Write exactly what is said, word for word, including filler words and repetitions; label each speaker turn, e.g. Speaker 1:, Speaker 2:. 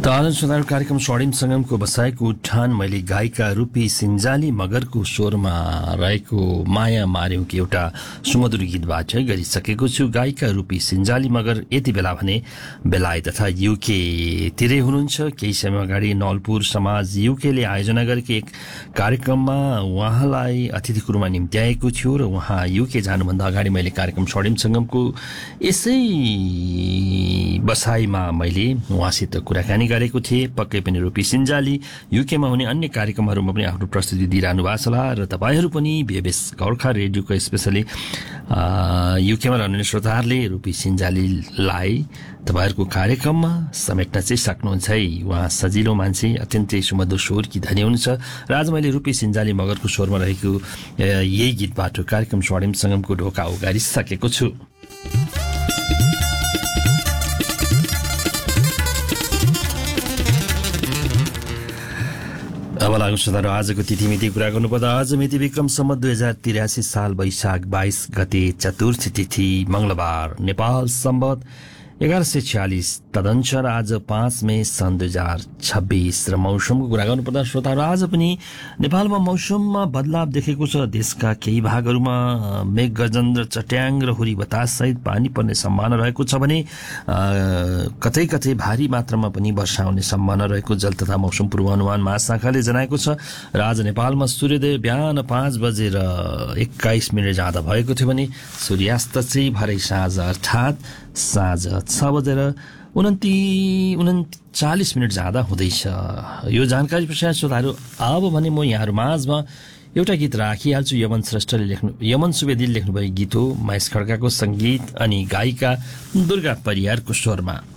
Speaker 1: तालन सुधार कार्यक्रम स्वर्णिम संगमको बसाएको उठान मैले गायिका रूपी सिन्जाली मगरको स्वरमा रहेको माया मार्यौँकी एउटा सुमधुर गीतबाट गरिसकेको छु। गायिका रूपी सिन्जाली मगर यति बेला भने बेलायत तथा युके तिरै हुनुहुन्छ। केही समय अगाडि नवलपुर समाज युकेले आयोजना गरेको एक कार्यक्रममा उहाँलाई अतिथिको रूपमा निम्त्याएको थियो र उहाँ युके जानुभन्दा अगाडि मैले कार्यक्रम स्वर्णिम संगमको यसै बसाइमा मैले उहाँसित कुराकानी गरेको थिएँ। पक्कै पनि रूपी सिन्जाली युकेमा हुने अन्य कार्यक्रमहरूमा पनि आफ्नो प्रस्तुति दिइरहनु भएको छ र तपाईँहरू पनि बिएबएस गोर्खा रेडियोको स्पेसली युकेमा रहने श्रोताहरूले रूपी सिन्जालीलाई तपाईँहरूको कार्यक्रममा समेट्न चाहिँ सक्नुहुन्छ है। उहाँ सजिलो मान्छे, अत्यन्तै सुमधुर स्वरकी धनी हुनुहुन्छ र आज मैले रूपी सिन्जाली मगरको स्वरमा रहेको यही गीतबाट कार्यक्रम स्वर्णिम संगमको ढोका उगारिसकेको छु। अब लागु सुधारो आजको तिथिमिति कुरा गर्नुपर्दा आज मिति विक्रम सम्वत दुई हजार तिरासी साल वैशाख बाइस गते चतुर्थी तिथि मंगलबार, नेपाल सम्वत एघार सय छ्यालिस तदनुसार आज पाँच मे सन् दुई हजार छब्बीस र मौसमको कुरा गर्नुपर्दा श्रोताहरू आज पनि नेपालमा मौसममा बदलाव देखेको छ। देशका केही भागहरूमा मेघ गर्जन र चट्याङ र हुरी बतास सहित पानी पर्ने सम्भावना रहेको छ भने कतै कतै भारी मात्रामा पनि वर्षा हुने सम्भावना रहेको जल तथा मौसम पूर्वानुमान महाशाखाले जनाएको छ। र आज नेपालमा सूर्योदय बिहान पाँच बजेर एक्काइस मिनट जाँदा भएको थियो भने सूर्यास्त चाहिँ भरे साँझ अर्थात् साँझ छ बजेर उन्ती उन्चालिस मिनट जाँदा हुँदैछ। यो जानकारी पश्चात श्रोताहरू अब भने म यहाँहरू माझमा एउटा गीत राखिहाल्छु। यमन श्रेष्ठले लेख्नु यमन सुवेदीले लेख्नुभएको गीत हो, महेश खड्काको सङ्गीत अनि गायिका दुर्गा परियारको स्वरमा।